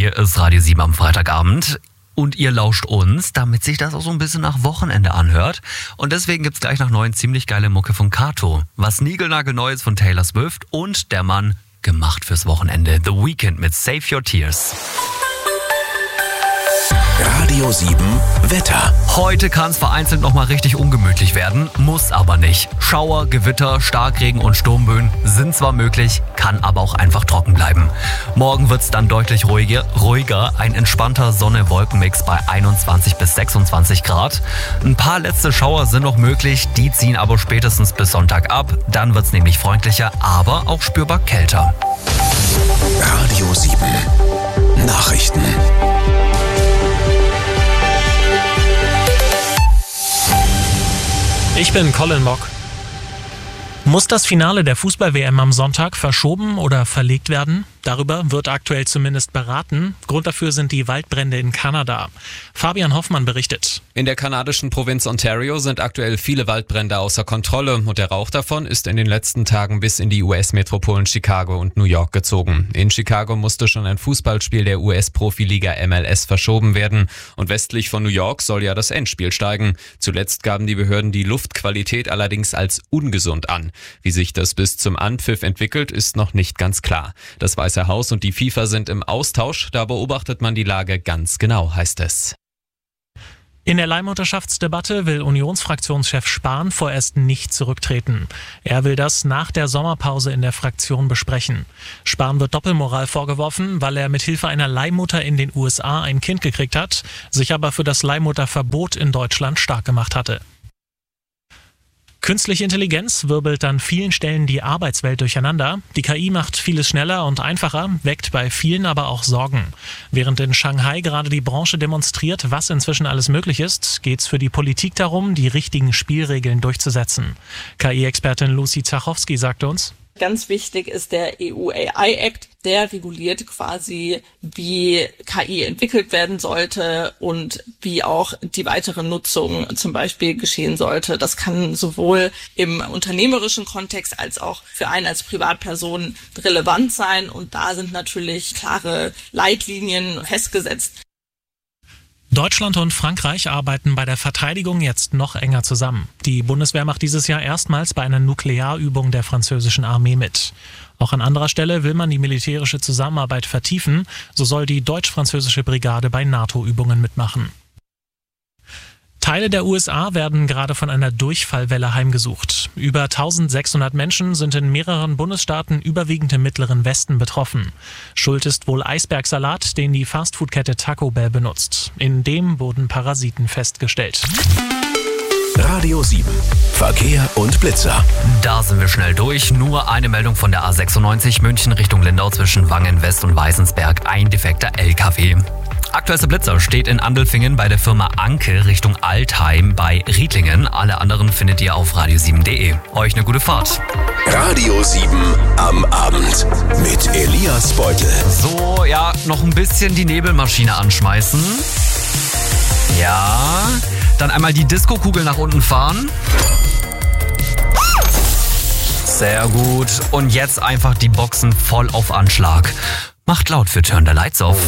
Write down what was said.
Hier ist Radio 7 am Freitagabend. Und ihr lauscht uns, damit sich das auch so ein bisschen nach Wochenende anhört. Und deswegen gibt's gleich nach 9 ziemlich geile Mucke von Kato. Was niegelnagelneues von Taylor Swift und der Mann gemacht fürs Wochenende. The Weeknd mit Save Your Tears. Radio 7 Wetter. Heute kann es vereinzelt nochmal richtig ungemütlich werden, muss aber nicht. Schauer, Gewitter, Starkregen und Sturmböen sind zwar möglich, kann aber auch einfach trocken bleiben. Morgen wird es dann deutlich ruhiger, ein entspannter Sonne-Wolken-Mix bei 21 bis 26 Grad. Ein paar letzte Schauer sind noch möglich, die ziehen aber spätestens bis Sonntag ab. Dann wird es nämlich freundlicher, aber auch spürbar kälter. Radio 7 Nachrichten. Ich bin Colin Mock. Muss das Finale der Fußball-WM am Sonntag verschoben oder verlegt werden? Darüber wird aktuell zumindest beraten. Grund dafür sind die Waldbrände in Kanada. Fabian Hoffmann berichtet. In der kanadischen Provinz Ontario sind aktuell viele Waldbrände außer Kontrolle und der Rauch davon ist in den letzten Tagen bis in die US-Metropolen Chicago und New York gezogen. In Chicago musste schon ein Fußballspiel der US-Profiliga MLS verschoben werden und westlich von New York soll ja das Endspiel steigen. Zuletzt gaben die Behörden die Luftqualität allerdings als ungesund an. Wie sich das bis zum Anpfiff entwickelt, ist noch nicht ganz klar. Das Weiße Haus und die FIFA sind im Austausch, da beobachtet man die Lage ganz genau, heißt es. In der Leihmutterschaftsdebatte will Unionsfraktionschef Spahn vorerst nicht zurücktreten. Er will das nach der Sommerpause in der Fraktion besprechen. Spahn wird Doppelmoral vorgeworfen, weil er mit Hilfe einer Leihmutter in den USA ein Kind gekriegt hat, sich aber für das Leihmutterverbot in Deutschland stark gemacht hatte. Künstliche Intelligenz wirbelt an vielen Stellen die Arbeitswelt durcheinander. Die KI macht vieles schneller und einfacher, weckt bei vielen aber auch Sorgen. Während in Shanghai gerade die Branche demonstriert, was inzwischen alles möglich ist, geht es für die Politik darum, die richtigen Spielregeln durchzusetzen. KI-Expertin Lucy Zachowski sagte uns: Ganz wichtig ist der EU AI Act, der reguliert quasi, wie KI entwickelt werden sollte und wie auch die weitere Nutzung zum Beispiel geschehen sollte. Das kann sowohl im unternehmerischen Kontext als auch für einen als Privatperson relevant sein und da sind natürlich klare Leitlinien festgesetzt. Deutschland und Frankreich arbeiten bei der Verteidigung jetzt noch enger zusammen. Die Bundeswehr macht dieses Jahr erstmals bei einer Nuklearübung der französischen Armee mit. Auch an anderer Stelle will man die militärische Zusammenarbeit vertiefen. So soll die deutsch-französische Brigade bei NATO-Übungen mitmachen. Teile der USA werden gerade von einer Durchfallwelle heimgesucht. Über 1600 Menschen sind in mehreren Bundesstaaten überwiegend im mittleren Westen betroffen. Schuld ist wohl Eisbergsalat, den die Fastfood-Kette Taco Bell benutzt. In dem wurden Parasiten festgestellt. Radio 7 Verkehr und Blitzer. Da sind wir schnell durch. Nur eine Meldung von der A96 München Richtung Lindau zwischen Wangen West und Weißensberg. Ein defekter LKW. Aktuellster Blitzer steht in Andelfingen bei der Firma Anke Richtung Altheim bei Riedlingen. Alle anderen findet ihr auf radio7.de. Euch eine gute Fahrt. Radio 7 am Abend mit Elias Beutel. So, ja, noch ein bisschen die Nebelmaschine anschmeißen. Ja, dann einmal die Disco-Kugel nach unten fahren. Sehr gut. Und jetzt einfach die Boxen voll auf Anschlag. Macht laut für Turn the Lights Off.